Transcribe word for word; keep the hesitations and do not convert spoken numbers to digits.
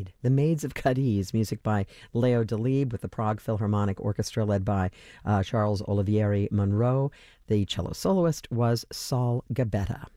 Maid. The Maids of Cadiz, music by Leo Delibes with the Prague Philharmonic Orchestra led by uh, Charles Olivieri Monroe. The cello soloist was Saul Gabetta.